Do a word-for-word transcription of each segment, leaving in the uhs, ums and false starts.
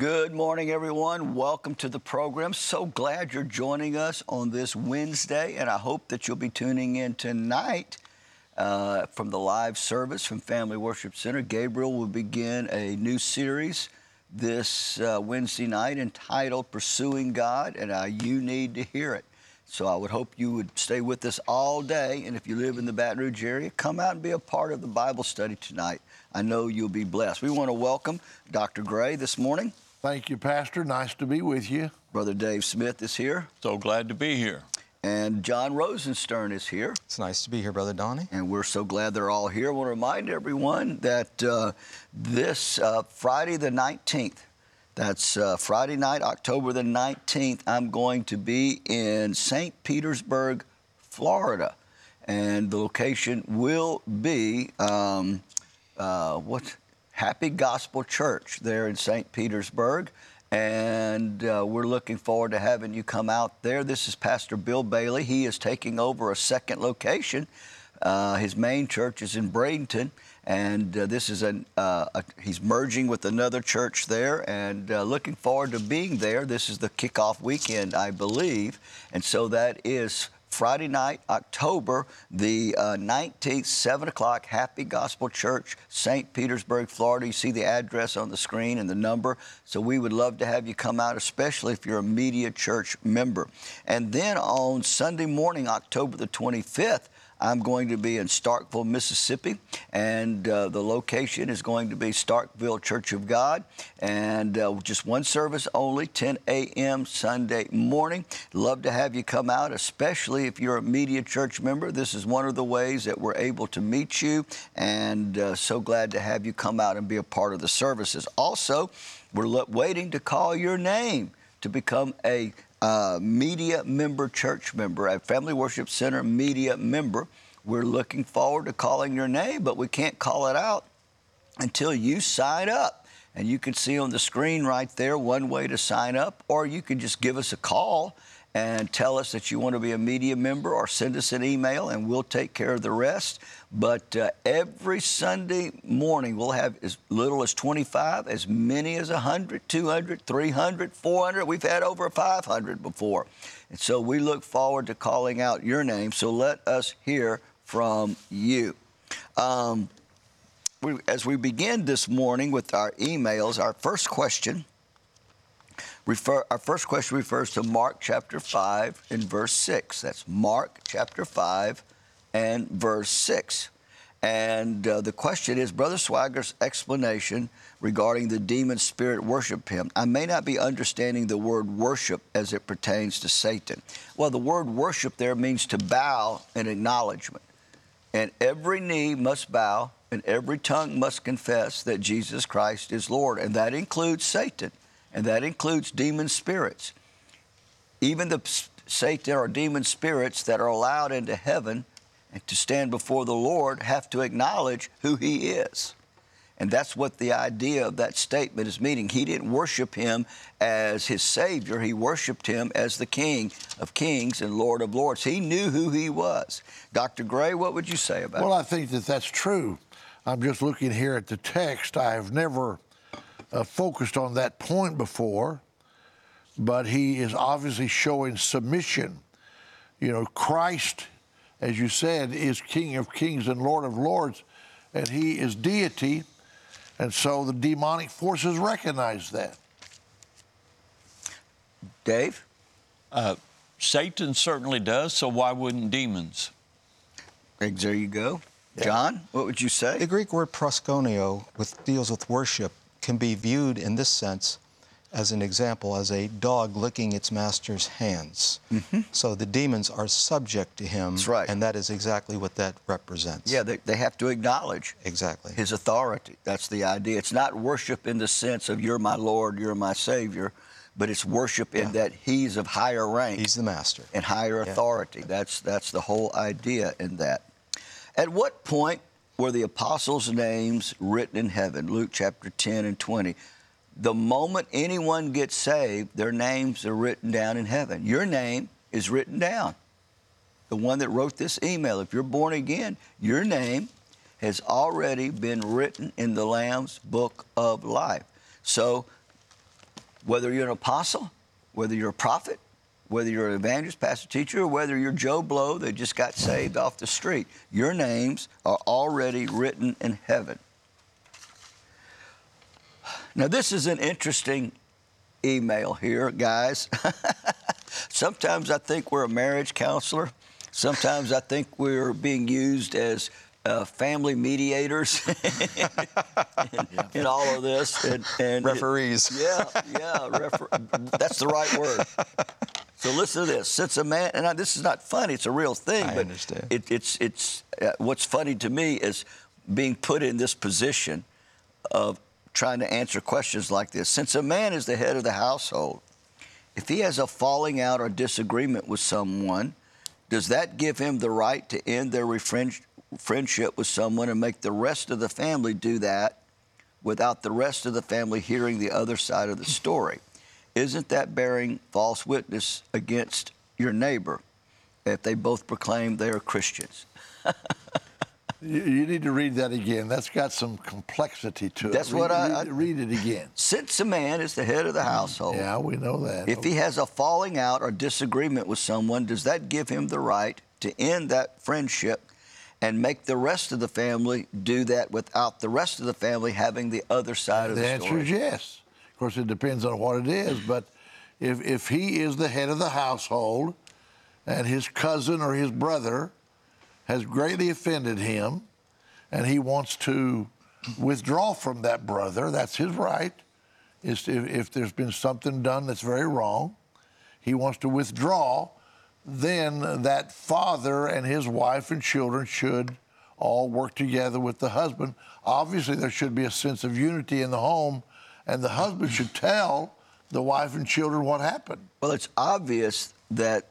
Good morning, everyone. Welcome to the program. So glad you're joining us on this Wednesday, and I hope that you'll be tuning in tonight uh, from the live service from Family Worship Center. Gabriel will begin a new series this uh, Wednesday night entitled Pursuing God, and uh, you need to hear it. So I would hope you would stay with us all day, and if you live in the Baton Rouge area, come out and be a part of the Bible study tonight. I know you'll be blessed. We want to welcome Doctor Gray this morning. Thank you, Pastor. Nice to be with you. Brother Dave Smith is here. So glad to be here. And John Rosenstern is here. It's nice to be here, Brother Donnie. And we're so glad they're all here. I want to remind everyone that uh, this uh, Friday the nineteenth, that's uh, Friday night, October the nineteenth, I'm going to be in Saint Petersburg, Florida. And the location will be, um, uh, what, Happy Gospel Church there in Saint Petersburg. And uh, we're looking forward to having you come out there. This is Pastor Bill Bailey. He is taking over a second location. Uh, his main church is in Bradenton, and uh, this is an, uh, a, he's merging with another church there, and uh, looking forward to being there. This is the kickoff weekend, I believe, and so that is Friday night, October the uh, nineteenth, seven o'clock, Happy Gospel Church, Saint Petersburg, Florida. You see the address on the screen and the number. So we would love to have you come out, especially if you're a Media Church member. And then on Sunday morning, October the twenty-fifth, I'm going to be in Starkville, Mississippi, and uh, the location is going to be Starkville Church of God, and uh, just one service only, ten a.m. Sunday morning. Love to have you come out, especially if you're a Media Church member. This is one of the ways that we're able to meet you, and uh, so glad to have you come out and be a part of the services. Also, we're lo- waiting to call your name to become a Uh, media member, church member, a Family Worship Center media member. We're looking forward to calling your name, but we can't call it out until you sign up. And you can see on the screen right there one way to sign up, or you can just give us a call and tell us that you want to be a media member, or send us an email and we'll take care of the rest. But uh, every Sunday morning we'll have as little as twenty-five, as many as one hundred, two hundred, three hundred, four hundred. We've had over five hundred before. And so we look forward to calling out your name. So let us hear from you. Um, we, as we begin this morning with our emails, our first question Refer, our first question refers to Mark chapter five and verse six. That's Mark chapter five and verse six. And uh, the question is, Brother Swagger's explanation regarding the demon spirit worship him. I may not be understanding the word worship as it pertains to Satan. Well, the word worship there means to bow in acknowledgement. And every knee must bow and every tongue must confess that Jesus Christ is Lord. And that includes Satan. And that includes demon spirits. Even the Satan or demon spirits that are allowed into heaven and to stand before the Lord have to acknowledge who he is. And that's what the idea of that statement is meaning. He didn't worship him as his Savior. He worshiped him as the King of Kings and Lord of Lords. He knew who he was. Doctor Gray, what would you say about well, it? Well, I think that that's true. I'm just looking here at the text. I've never Uh, focused on that point before, but he is obviously showing submission. You know, Christ, as you said, is King of Kings and Lord of Lords, and he is deity, and so the demonic forces recognize that. Dave? Uh, Satan certainly does, so why wouldn't demons? There you go. Yeah. John, what would you say? The Greek word proskuneo, which deals with worship, can be viewed in this sense as an example, as a dog licking its master's hands. Mm-hmm. So the demons are subject to him. That's right. And that is exactly what that represents. Yeah, they, they have to acknowledge exactly his authority. That's the idea. It's not worship in the sense of you're my Lord, you're my Savior, but it's worship in yeah. that he's of higher rank. He's the master. And higher yeah. authority. That's, that's the whole idea in that. At what point were the apostles' names written in heaven? Luke chapter ten and twenty. The moment anyone gets saved, their names are written down in heaven. Your name is written down. The one that wrote this email, if you're born again, your name has already been written in the Lamb's book of life. So Whether you're an apostle, whether you're a prophet, whether you're an evangelist, pastor, teacher, or whether you're Joe Blow that just got saved off the street, your names are already written in heaven. Now, this is an interesting email here, guys. Sometimes I think we're a marriage counselor. Sometimes I think we're being used as uh, family mediators in, in all of this. And, and Referees. It, yeah, yeah, refer, that's the right word. So listen to this. Since a man, and I, this is not funny, it's a real thing. I but understand. It, it's, it's, uh, what's funny to me is being put in this position of trying to answer questions like this. Since a man is the head of the household, if he has a falling out or disagreement with someone, does that give him the right to end their refren- friendship with someone and make the rest of the family do that without the rest of the family hearing the other side of the story? Isn't that bearing false witness against your neighbor if they both proclaim they are Christians? You, you need to read that again. That's got some complexity to it. That's read, what I- read, I- read it again. Since a man is the head of the household, Yeah, we know that. if he has a falling out or disagreement with someone, does that give him the right to end that friendship and make the rest of the family do that without the rest of the family having the other side of The the answer story? is yes. Of course, it depends on what it is, but if, if he is the head of the household and his cousin or his brother has greatly offended him and he wants to withdraw from that brother, that's his right. Is if, if there's been something done that's very wrong, he wants to withdraw, then that father and his wife and children should all work together with the husband. Obviously, there should be a sense of unity in the home, and the husband should tell the wife and children what happened. Well, it's obvious that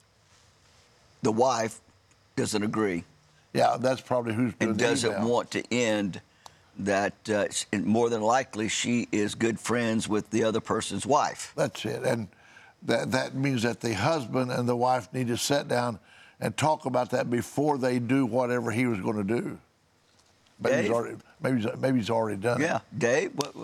the wife doesn't agree Yeah, that's probably who's and put the doesn't email. want to end that. Uh, and more than likely, she is good friends with the other person's wife. That's it. And that, that means that the husband and the wife need to sit down and talk about that before they do whatever he was going to do. Maybe he's Dave? already, maybe he's, maybe he's already done it. Yeah, Dave. What,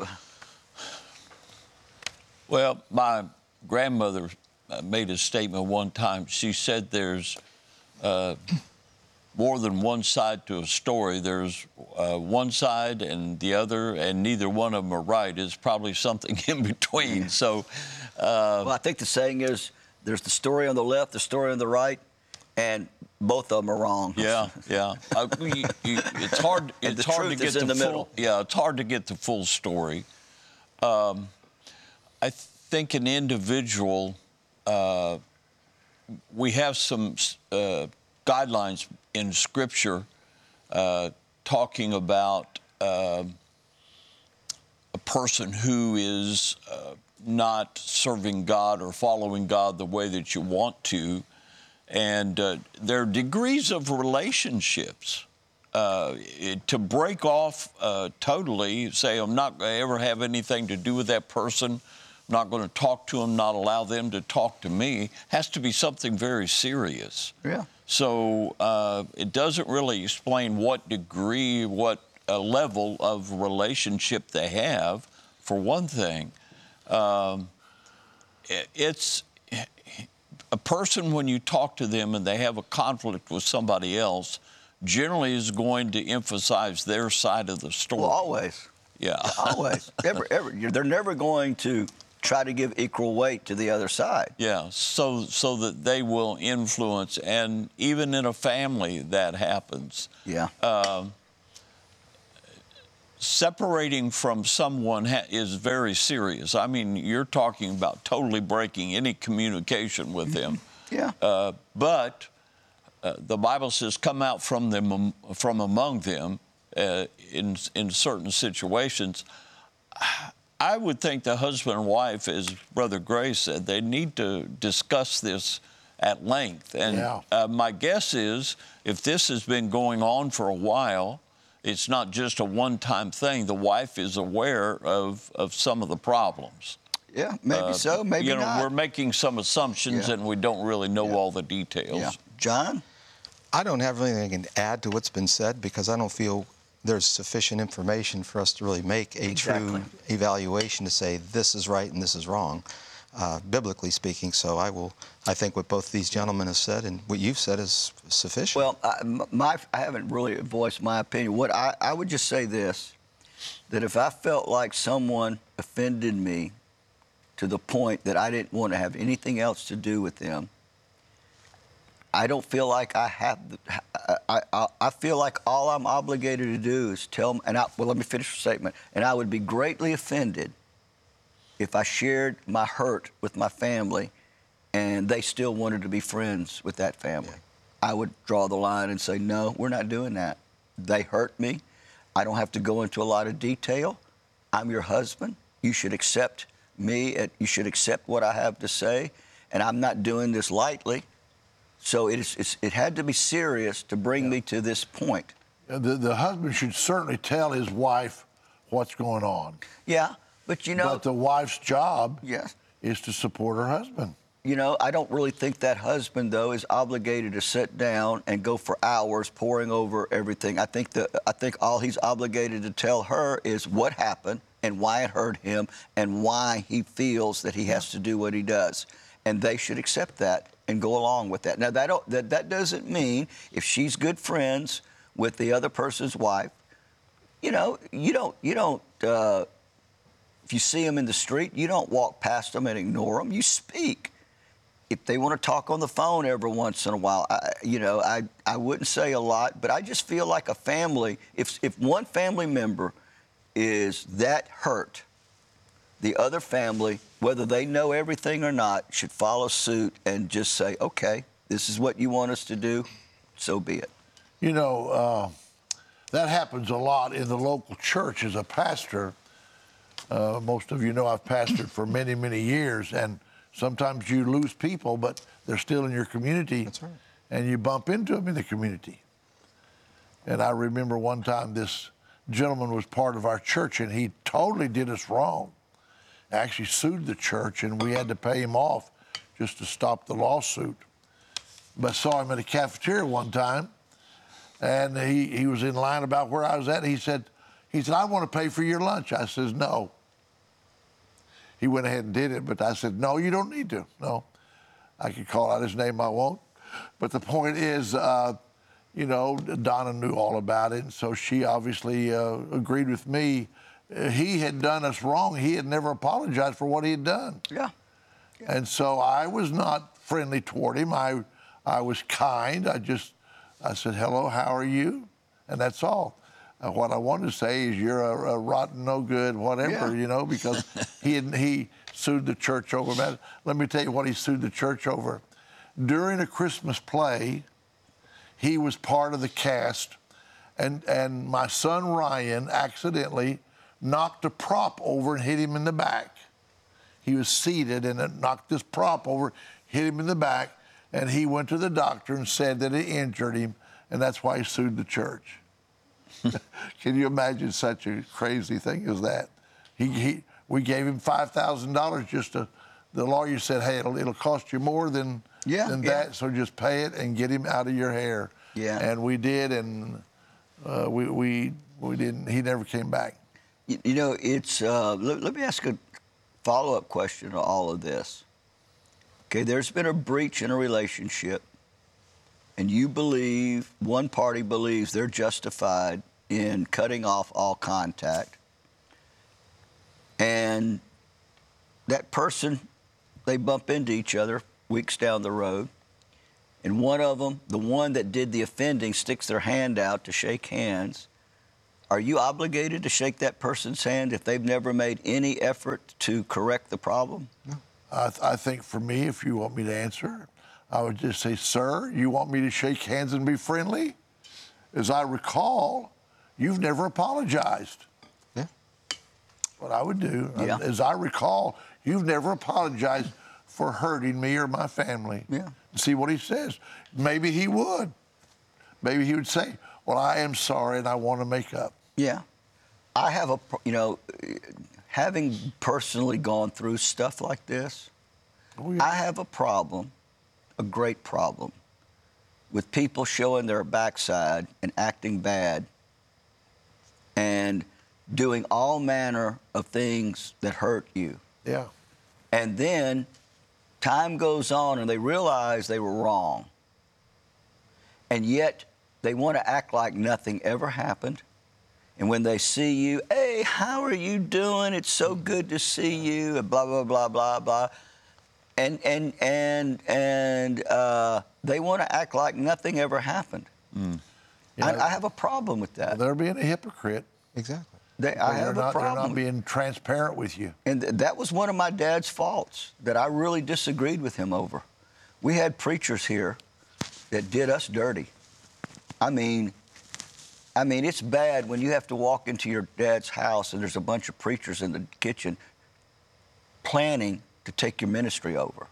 Well, my grandmother uh, made a statement one time. She said there's uh, more than one side to a story. There's uh, one side and the other, and neither one of them are right. It's probably something in between. So, uh, well, I think the saying is there's the story on the left, the story on the right, and both of them are wrong. yeah, yeah. Uh, you, you, it's hard. And It's the hard to truth get is in the, the full. middle. Yeah, it's hard to get the full story. Um, I think an individual. Uh, we have some uh, guidelines in Scripture uh, talking about uh, a person who is uh, not serving God or following God the way that you want to. And uh, there are degrees of relationships. Uh, it, to break off uh, totally, say, I'm not going to ever have anything to do with that person, I'm not going to talk to them, not allow them to talk to me, has to be something very serious. Yeah. So uh, it doesn't really explain what degree, what uh, level of relationship they have, for one thing. Um, it, it's a person, when you talk to them and they have a conflict with somebody else, generally is going to emphasize their side of the story. Well, always. Yeah. Always. Ever, ever. You're- They're never going to try to give equal weight to the other side. Yeah, so so that they will influence, and even in a family that happens. Yeah. Um, separating from someone ha- is very serious. I mean, you're talking about totally breaking any communication with them. Yeah. Uh, but uh, the Bible says, "Come out from them, from among them," uh, in in certain situations. I would think the husband and wife, as Brother Gray said, they need to discuss this at length. And Yeah. uh, my guess is, if this has been going on for a while, it's not just a one-time thing. The wife is aware of, of some of the problems. Yeah, maybe Uh, so, maybe you know, not. we're making some assumptions, Yeah. and we don't really know Yeah. all the details. Yeah. John? I don't have anything to add to what's been said because I don't feel there's sufficient information for us to really make a Exactly. true evaluation to say this is right and this is wrong, uh, biblically speaking. So I will, I think what both these gentlemen have said and what you've said is sufficient. Well, I, m- my, I haven't really voiced my opinion. What I, I would just say this, that if I felt like someone offended me to the point that I didn't want to have anything else to do with them, I don't feel like I have. The, I, I I feel like all I'm obligated to do is tell them. And I, well, let me finish the statement. And I would be greatly offended if I shared my hurt with my family, and they still wanted to be friends with that family. I would draw the line and say, no, we're not doing that. They hurt me. I don't have to go into a lot of detail. I'm your husband. You should accept me. And you should accept what I have to say. And I'm not doing this lightly. So it, is, it's, it had to be serious to bring me to this point. The, the husband should certainly tell his wife what's going on. Yeah, but you know... But the wife's job Yes. is to support her husband. You know, I don't really think that husband, though, is obligated to sit down and go for hours poring over everything. I think that I think all he's obligated to tell her is what happened and why it hurt him and why he feels that he has to do what he does. And they should accept that and go along with that. Now, that, don't, that, that doesn't mean if she's good friends with the other person's wife, you know, you don't, you don't, uh, if you see them in the street, you don't walk past them and ignore them. You speak. If they want to talk on the phone every once in a while, I, you know, I, I wouldn't say a lot, but I just feel like a family, if, if one family member is that hurt, the other family, whether they know everything or not, should follow suit and just say, okay, this is what you want us to do, so be it. You know, uh, that happens a lot in the local church. As a pastor, uh, most of you know I've pastored for many, many years, and sometimes you lose people, but they're still in your community. That's right. And you bump into them in the community. And I remember one time this gentleman was part of our church, and he totally did us wrong. Actually sued the church, and we had to pay him off just to stop the lawsuit. But I saw him at a cafeteria one time, and he, he was in line about where I was at. He said, he said, I want to pay for your lunch. I says, no. He went ahead and did it, but I said, no, you don't need to. No, I could call out his name, I won't. But the point is, uh, you know, Donna knew all about it, and so she obviously uh, agreed with me. Uh, he had done us wrong. He had never apologized for what he had done. Yeah. And so I was not friendly toward him. I, I was kind. I just, I said, hello, how are you? And that's all. Uh, what I wanted to say is you're a, a rotten, no good, whatever, Yeah. you know, because he had, he sued the church over that. Let me tell you what he sued the church over. During a Christmas play, he was part of the cast, and, and my son Ryan accidentally knocked a prop over and hit him in the back. He was seated and it knocked this prop over, hit him in the back, and he went to the doctor and said that it injured him, and that's why he sued the church. Can you imagine such a crazy thing as that? He, he, we gave him five thousand dollars just to, the lawyer said, hey, it'll, it'll cost you more than, Yeah, than yeah. that, so just pay it and get him out of your hair. Yeah. And we did, and uh, we, we, we didn't, he never came back. You, you know, it's, uh, let, let me ask a follow-up question to all of this. Okay, there's been a breach in a relationship, and you believe, one party believes they're justified in cutting off all contact. And that person, they bump into each other weeks down the road, and one of them, the one that did the offending, sticks their hand out to shake hands. Are you obligated to shake that person's hand if they've never made any effort to correct the problem? No. I, th- I think for me, if you want me to answer, I would just say, sir, you want me to shake hands and be friendly? As I recall, you've never apologized. Yeah. What I would do. Yeah. As I recall, you've never apologized for hurting me or my family. Yeah. See what he says. Maybe he would. Maybe he would say, well, I am sorry and I want to make up. Yeah. I have a, pro- you know, having personally gone through stuff like this, Oh, yeah. I have a problem, a great problem, with people showing their backside and acting bad and doing all manner of things that hurt you. Yeah. And then time goes on and they realize they were wrong. And yet they want to act like nothing ever happened. And when they see you, hey, how are you doing? It's so good to see you, and blah, blah, blah, blah, blah. And, and, and, and uh, they want to act like nothing ever happened. You I, know, I have a problem with that. they're being a hypocrite. Exactly. They, I They're have not, a problem. They're not being transparent with you. And th- that was one of my dad's faults that I really disagreed with him over. We had preachers here that did us dirty. I mean, I mean, it's bad when you have to walk into your dad's house and there's a bunch of preachers in the kitchen planning to take your ministry over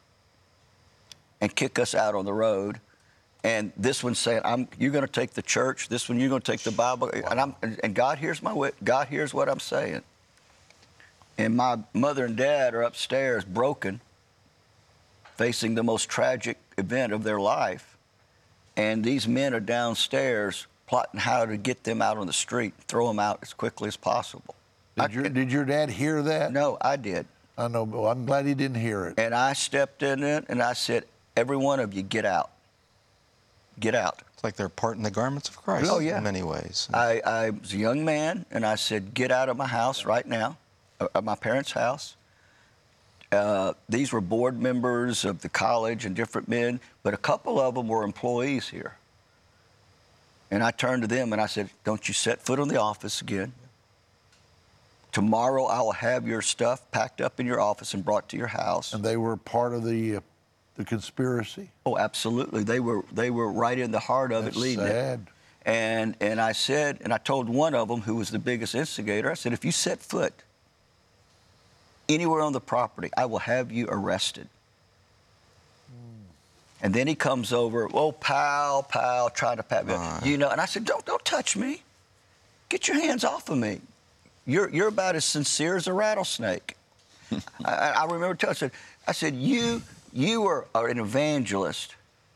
and kick us out on the road. And this one's saying, I'm, you're going to take the church. This one, you're going to take the Bible. Wow. And, I'm, and God hears my wit- God hears what I'm saying. And my mother and dad are upstairs, broken, facing the most tragic event of their life. And these men are downstairs plotting how to get them out on the street, throw them out as quickly as possible. Did, I- your, did your dad hear that? No, I did. I know, but I'm glad he didn't hear it. And I stepped in it and I said, every one of you, get out. Get out. It's like they're parting the garments of Christ Oh, yeah. in many ways. I, I was a young man, and I said, get out of my house right now, uh, at my parents' house. Uh, these were board members of the college and different men, but a couple of them were employees here. And I turned to them and I said, don't you set foot in the office again. Tomorrow I will have your stuff packed up in your office and brought to your house. And they were part of the uh, the conspiracy. Oh, absolutely. They were they were right in the heart of That's it, leading sad. it. And and I said, and I told one of them who was the biggest instigator, I said, if you set foot anywhere on the property, I will have you arrested. Mm. And then he comes over, oh, pal, pal, trying to pat me, Uh. you know. And I said, don't don't touch me. Get your hands off of me. You're you're about as sincere as a rattlesnake. I, I remember telling, I said, I said, you. You are, are an evangelist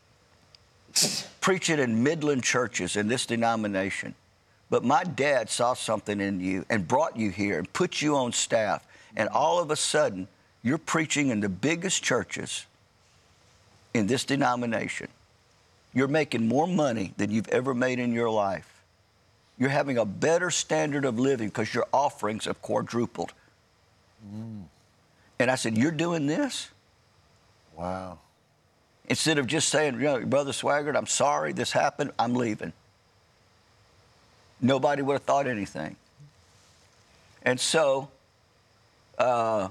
preaching in Midland churches in this denomination. But my dad saw something in you and brought you here and put you on staff. And all of a sudden, you're preaching in the biggest churches in this denomination. You're making more money than you've ever made in your life. You're having a better standard of living because your offerings have quadrupled. Mm. And I said, you're doing this? Wow. Instead of just saying, you know, Brother Swaggart, I'm sorry this happened, I'm leaving. Nobody would have thought anything. And so, uh,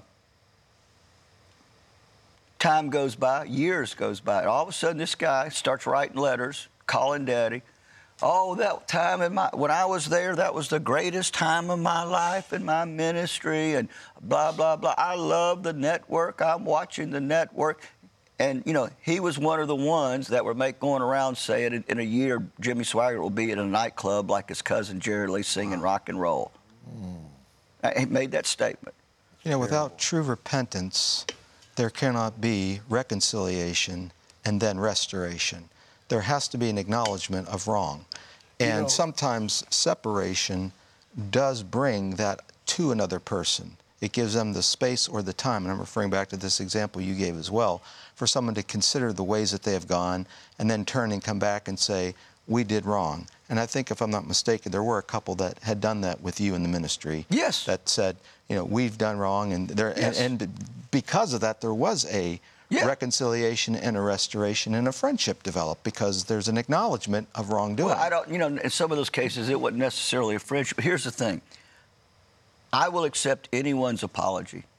time goes by, years goes by, and all of a sudden this guy starts writing letters, calling Daddy. Oh, that time in my, when I was there, that was the greatest time of my life in my ministry, and blah, blah, blah. I love the network. I'm watching the network. And, you know, he was one of the ones that were make, going around saying in, in a year, Jimmy Swaggart will be in a nightclub like his cousin Jerry Lee singing rock and roll. Mm. He made that statement. You know, without true repentance, there cannot be reconciliation and then restoration. There has to be an acknowledgement of wrong. And You know- sometimes separation does bring that to another person. It gives them the space or the time, and I'm referring back to this example you gave as well, for someone to consider the ways that they have gone and then turn and come back and say, we did wrong. And I think, if I'm not mistaken, there were a couple that had done that with you in the ministry. Yes. That said, you know, we've done wrong, and there, Yes. and, and because of that, there was a Yeah. reconciliation and a restoration and a friendship developed because there's an acknowledgement of wrongdoing. Well, I don't, you know, in some of those cases, it wasn't necessarily a friendship. Here's the thing. I will accept anyone's apology.